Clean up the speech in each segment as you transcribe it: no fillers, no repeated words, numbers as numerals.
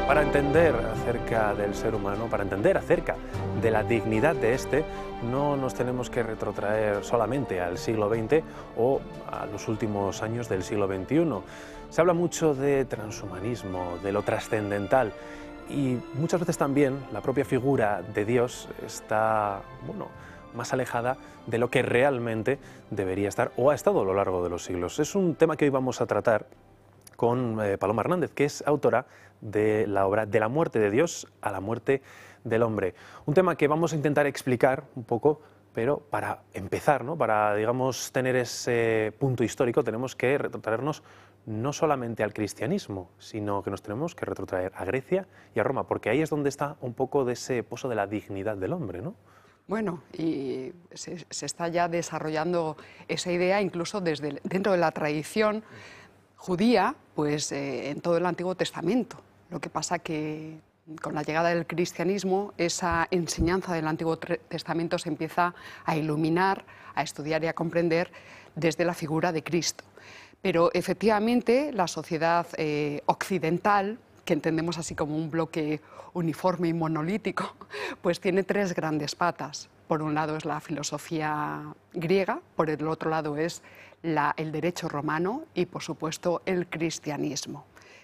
Para entender acerca del ser humano, para entender acerca de la dignidad de este, no nos tenemos que retrotraer solamente al siglo XX o a los últimos años del siglo XXI. Se habla mucho de transhumanismo, de lo trascendental, y muchas veces también la propia figura de Dios está, más alejada de lo que realmente debería estar o ha estado a lo largo de los siglos. Es un tema que hoy vamos a tratar con Paloma Hernández, que es autora de la obra De la muerte de Dios a la muerte del hombre. Un tema que vamos a intentar explicar un poco, pero para empezar, para, digamos, tener ese punto histórico, tenemos que retrotraernos no solamente al cristianismo, sino que nos tenemos que retrotraer a Grecia y a Roma, porque ahí es donde está un poco de ese pozo de la dignidad del hombre, ¿no? Bueno, y se está ya desarrollando esa idea incluso dentro de la tradición judía, pues en todo el Antiguo Testamento. Lo que pasa que con la llegada del cristianismo, esa enseñanza del Antiguo Testamento se empieza a iluminar, a estudiar y a comprender desde la figura de Cristo. Pero efectivamente la sociedad occidental, que entendemos así como un bloque uniforme y monolítico, pues tiene tres grandes patas. Por un lado es la filosofía griega, por el otro lado es el derecho romano y, por supuesto, el cristianismo.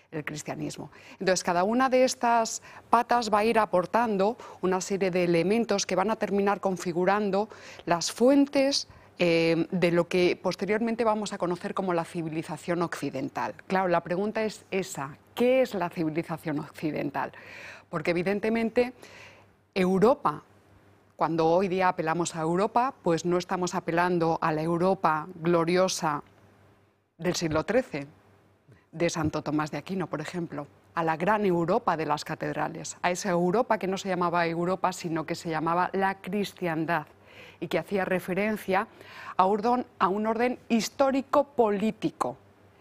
Entonces, cada una de estas patas va a ir aportando una serie de elementos que van a terminar configurando las fuentes de lo que posteriormente vamos a conocer como la civilización occidental. Claro, la pregunta es esa: ¿qué es la civilización occidental? Porque evidentemente Europa, cuando hoy día apelamos a Europa, pues no estamos apelando a la Europa gloriosa del siglo XIII, de Santo Tomás de Aquino, por ejemplo, a la gran Europa de las catedrales, a esa Europa que no se llamaba Europa, sino que se llamaba la cristiandad, y que hacía referencia a un orden histórico-político,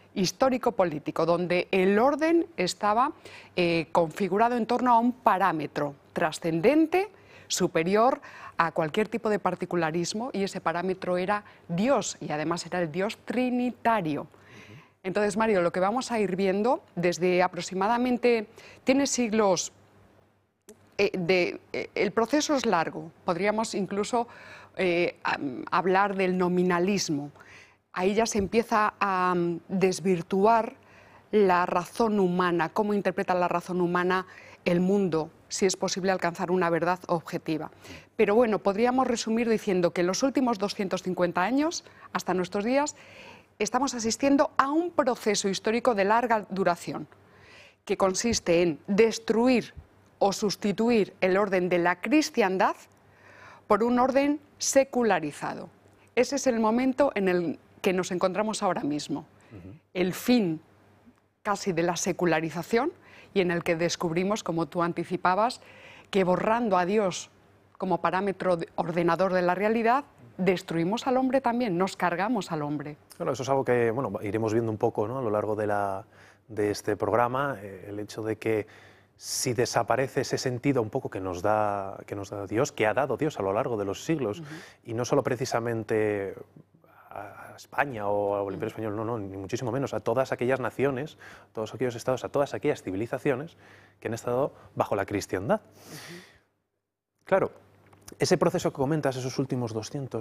donde el orden estaba configurado en torno a un parámetro trascendente, superior a cualquier tipo de particularismo, y ese parámetro era Dios, y además era el Dios trinitario. Entonces, Mario, lo que vamos a ir viendo desde aproximadamente, tiene siglos, el proceso es largo, podríamos incluso hablar del nominalismo. Ahí ya se empieza a desvirtuar la razón humana, cómo interpreta la razón humana el mundo, si es posible alcanzar una verdad objetiva. Pero bueno, podríamos resumir diciendo que en los últimos 250 años, hasta nuestros días, estamos asistiendo a un proceso histórico de larga duración, que consiste en destruir o sustituir el orden de la cristiandad por un orden secularizado. Ese es el momento en el que nos encontramos ahora mismo. El fin casi de la secularización, y en el que descubrimos, como tú anticipabas, que borrando a Dios como parámetro ordenador de la realidad, destruimos al hombre también, nos cargamos al hombre. Bueno, eso es algo que iremos viendo un poco, ¿no?, a lo largo de este programa, el hecho de que si desaparece ese sentido un poco que nos da Dios, que ha dado Dios a lo largo de los siglos, y no solo precisamente a España o al Imperio Español, no, ni muchísimo menos, a todas aquellas naciones, a todos aquellos estados, a todas aquellas civilizaciones que han estado bajo la cristiandad. Claro, ese proceso que comentas, esos últimos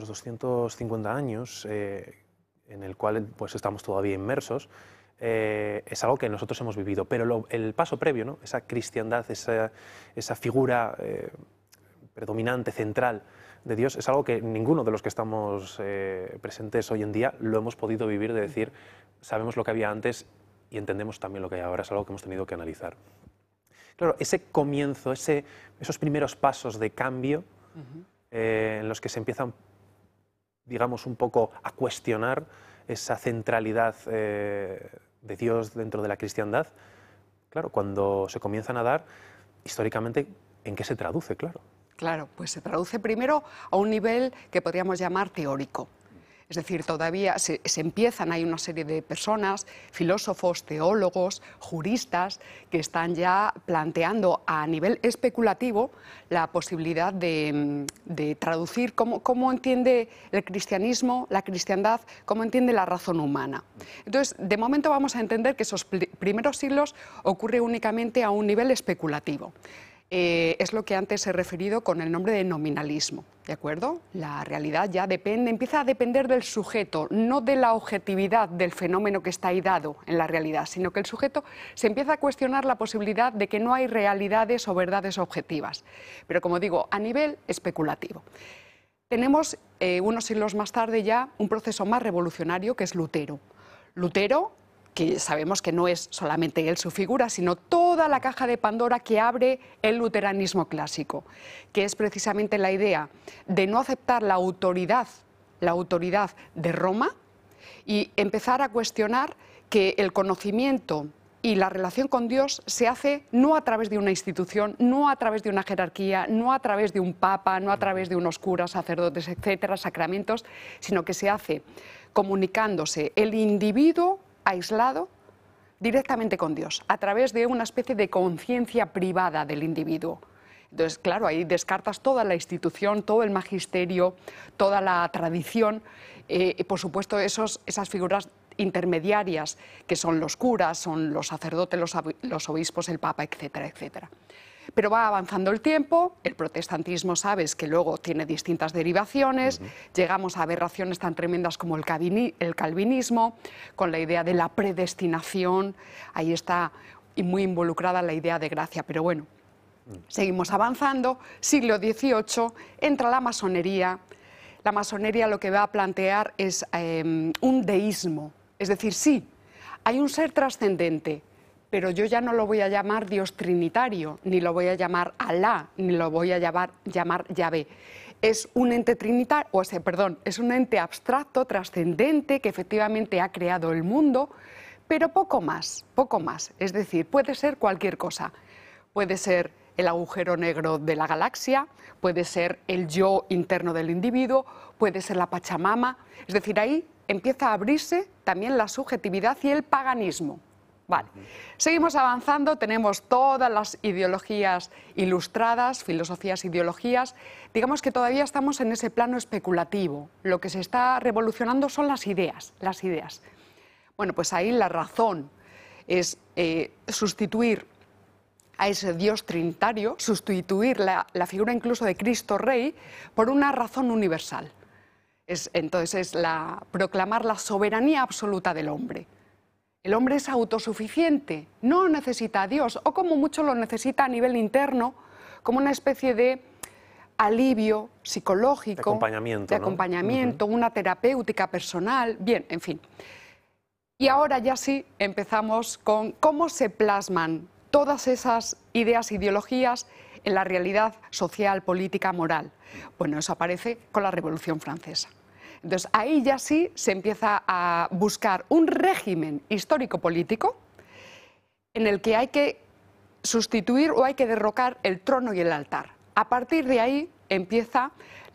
250 años, en el cual pues estamos todavía inmersos, es algo que nosotros hemos vivido, pero el paso previo, ¿no?, esa cristiandad, esa figura predominante, central de Dios, es algo que ninguno de los que estamos presentes hoy en día lo hemos podido vivir, de decir, sabemos lo que había antes y entendemos también lo que hay ahora. Es algo que hemos tenido que analizar. Claro, ese comienzo, esos primeros pasos de cambio, en los que se empiezan, digamos, un poco a cuestionar esa centralidad de Dios dentro de la cristiandad, claro, cuando se comienzan a dar, históricamente, ¿en qué se traduce? Claro, pues se traduce primero a un nivel que podríamos llamar teórico. Es decir, todavía se empiezan, hay una serie de personas, filósofos, teólogos, juristas, que están ya planteando a nivel especulativo la posibilidad de traducir cómo entiende el cristianismo, la cristiandad, cómo entiende la razón humana. Entonces, de momento vamos a entender que esos primeros siglos ocurre únicamente a un nivel especulativo. Es lo que antes he referido con el nombre de nominalismo, ¿de acuerdo? La realidad ya empieza a depender del sujeto, no de la objetividad del fenómeno que está ahí dado en la realidad, sino que el sujeto se empieza a cuestionar la posibilidad de que no hay realidades o verdades objetivas, pero como digo, a nivel especulativo. Tenemos unos siglos más tarde ya un proceso más revolucionario que es Lutero. Lutero, que sabemos que no es solamente él su figura, sino toda la caja de Pandora que abre el luteranismo clásico, que es precisamente la idea de no aceptar la autoridad de Roma y empezar a cuestionar que el conocimiento y la relación con Dios se hace no a través de una institución, no a través de una jerarquía, no a través de un papa, no a través de unos curas, sacerdotes, etcétera, sacramentos, sino que se hace comunicándose el individuo aislado directamente con Dios, a través de una especie de conciencia privada del individuo. Entonces, claro, ahí descartas toda la institución, todo el magisterio, toda la tradición, y por supuesto esas figuras intermediarias que son los curas, son los sacerdotes, los obispos, el papa, etcétera, etcétera. Pero va avanzando el tiempo, el protestantismo, sabes, que luego tiene distintas derivaciones, llegamos a aberraciones tan tremendas como el calvinismo, con la idea de la predestinación, ahí está muy involucrada la idea de gracia, pero bueno, seguimos avanzando, siglo XVIII, entra la masonería. La masonería lo que va a plantear es un deísmo, es decir, sí, hay un ser trascendente, pero yo ya no lo voy a llamar Dios trinitario, ni lo voy a llamar Alá, ni lo voy a llamar Yahvé. Es un ente trinitario, es un ente abstracto, trascendente, que efectivamente ha creado el mundo, pero poco más, poco más. Es decir, puede ser cualquier cosa. Puede ser el agujero negro de la galaxia, puede ser el yo interno del individuo, puede ser la Pachamama. Es decir, ahí empieza a abrirse también la subjetividad y el paganismo. Vale. Seguimos avanzando, tenemos todas las ideologías ilustradas, filosofías, ideologías. Digamos que todavía estamos en ese plano especulativo. Lo que se está revolucionando son las ideas, las ideas. Bueno, pues ahí la razón es sustituir a ese Dios trinitario, sustituir la figura incluso de Cristo Rey por una razón universal. Entonces es proclamar la soberanía absoluta del hombre. El hombre es autosuficiente, no necesita a Dios, o como mucho lo necesita a nivel interno, como una especie de alivio psicológico, de acompañamiento, una terapéutica personal, bien, en fin. Y ahora ya sí empezamos con cómo se plasman todas esas ideas, ideologías en la realidad social, política, moral. Bueno, eso aparece con la Revolución Francesa. Entonces, ahí ya sí se empieza a buscar un régimen histórico-político en el que hay que sustituir o hay que derrocar el trono y el altar. A partir de ahí empieza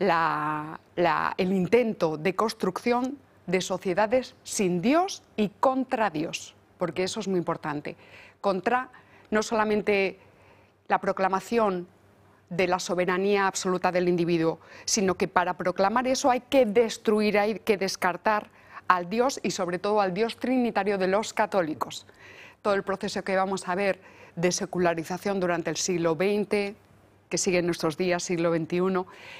el intento de construcción de sociedades sin Dios y contra Dios, porque eso es muy importante. Contra no solamente la proclamación de la soberanía absoluta del individuo, sino que para proclamar eso hay que destruir, hay que descartar al Dios y sobre todo al Dios trinitario de los católicos. Todo el proceso que vamos a ver de secularización durante el siglo XX, que sigue en nuestros días, siglo XXI,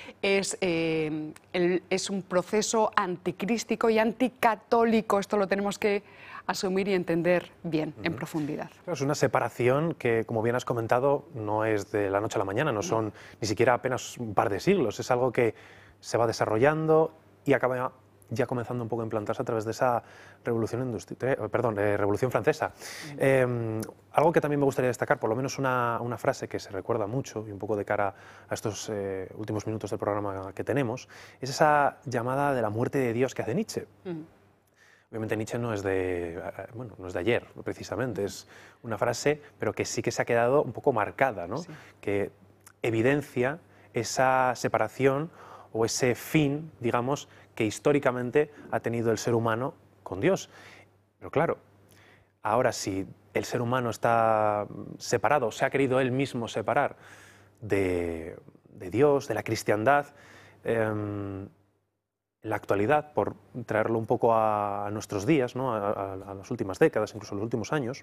es un proceso anticrístico y anticatólico. Esto lo tenemos que asumir y entender bien, en profundidad. Es una separación que, como bien has comentado, no es de la noche a la mañana, no son ni siquiera apenas un par de siglos, es algo que se va desarrollando y acaba ya comenzando un poco a implantarse a través de esa revolución francesa. Algo que también me gustaría destacar, por lo menos una frase que se recuerda mucho y un poco de cara a estos últimos minutos del programa que tenemos, es esa llamada de la muerte de Dios que hace Nietzsche. Obviamente Nietzsche no es de ayer, precisamente, es una frase, pero que sí que se ha quedado un poco marcada, ¿no? Sí. Que evidencia esa separación o ese fin, digamos, que históricamente ha tenido el ser humano con Dios. Pero claro, ahora si el ser humano está separado, se ha querido él mismo separar de Dios, de la cristiandad, en la actualidad, por traerlo un poco a nuestros días, ¿no? a las últimas décadas, incluso a los últimos años,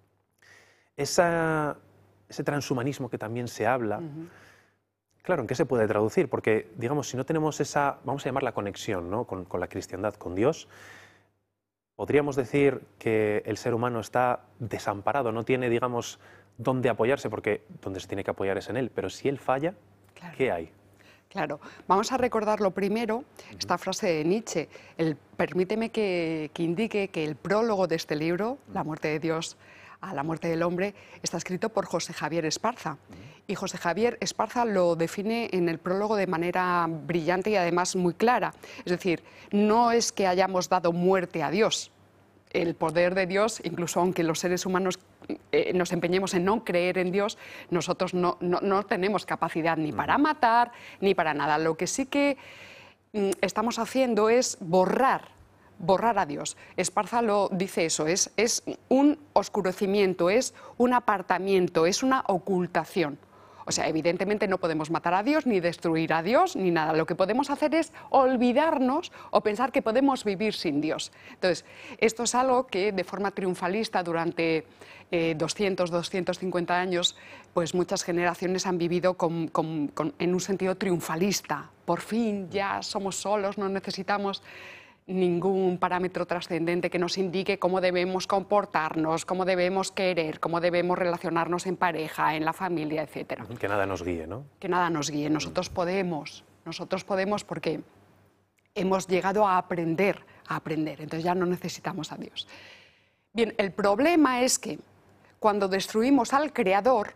ese transhumanismo que también se habla, claro, ¿en qué se puede traducir? Porque, digamos, si no tenemos esa, vamos a llamarla conexión, ¿no? con la cristiandad, con Dios, podríamos decir que el ser humano está desamparado, no tiene, digamos, dónde apoyarse, porque donde se tiene que apoyar es en él, pero si él falla, claro, ¿qué hay? Claro, vamos a recordar lo primero, esta frase de Nietzsche, permíteme que indique que el prólogo de este libro, La muerte de Dios a la muerte del hombre, está escrito por José Javier Esparza. Y José Javier Esparza lo define en el prólogo de manera brillante y además muy clara. Es decir, no es que hayamos dado muerte a Dios. El poder de Dios, incluso aunque los seres humanos nos empeñemos en no creer en Dios, nosotros no tenemos capacidad ni para matar ni para nada. Lo que sí que estamos haciendo es borrar a Dios. Esparza lo dice eso, es un oscurecimiento, es un apartamiento, es una ocultación. O sea, evidentemente no podemos matar a Dios, ni destruir a Dios, ni nada. Lo que podemos hacer es olvidarnos o pensar que podemos vivir sin Dios. Entonces, esto es algo que de forma triunfalista durante 200, 250 años, pues muchas generaciones han vivido en un sentido triunfalista. Por fin ya somos solos, no necesitamos ningún parámetro trascendente que nos indique cómo debemos comportarnos, cómo debemos querer, cómo debemos relacionarnos en pareja, en la familia, etc. Que nada nos guíe, ¿no? Que nada nos guíe. Nosotros podemos porque hemos llegado a aprender, entonces ya no necesitamos a Dios. Bien, el problema es que cuando destruimos al Creador,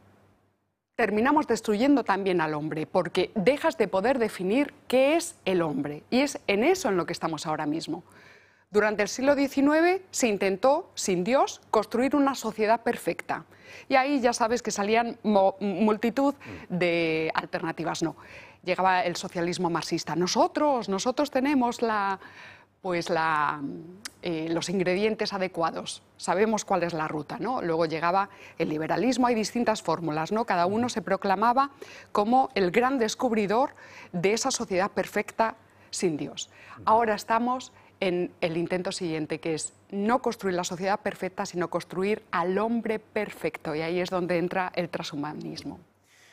terminamos destruyendo también al hombre, porque dejas de poder definir qué es el hombre. Y es en eso en lo que estamos ahora mismo. Durante el siglo XIX se intentó, sin Dios, construir una sociedad perfecta. Y ahí ya sabes que salían multitud de alternativas. No, llegaba el socialismo marxista. Nosotros tenemos los ingredientes adecuados, sabemos cuál es la ruta, ¿no? Luego llegaba el liberalismo, hay distintas fórmulas, ¿no? Cada uno se proclamaba como el gran descubridor de esa sociedad perfecta sin Dios. Ahora estamos en el intento siguiente, que es no construir la sociedad perfecta, sino construir al hombre perfecto, y ahí es donde entra el transhumanismo.